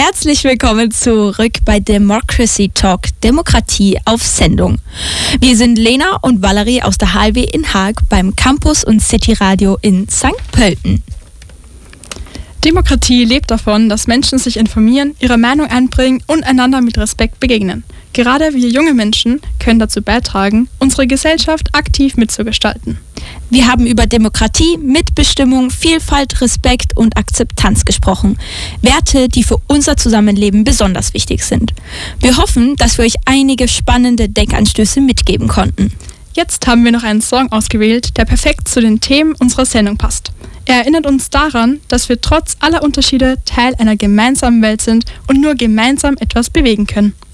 Herzlich willkommen zurück bei Democracy Talk, Demokratie auf Sendung. Wir sind Lena und Valerie aus der HLW in Haag beim Campus und City Radio in St. Pölten. Demokratie lebt davon, dass Menschen sich informieren, ihre Meinung einbringen und einander mit Respekt begegnen. Gerade wir junge Menschen können dazu beitragen, unsere Gesellschaft aktiv mitzugestalten. Wir haben über Demokratie, Mitbestimmung, Vielfalt, Respekt und Akzeptanz gesprochen. Werte, die für unser Zusammenleben besonders wichtig sind. Wir hoffen, dass wir euch einige spannende Denkanstöße mitgeben konnten. Jetzt haben wir noch einen Song ausgewählt, der perfekt zu den Themen unserer Sendung passt. Er erinnert uns daran, dass wir trotz aller Unterschiede Teil einer gemeinsamen Welt sind und nur gemeinsam etwas bewegen können.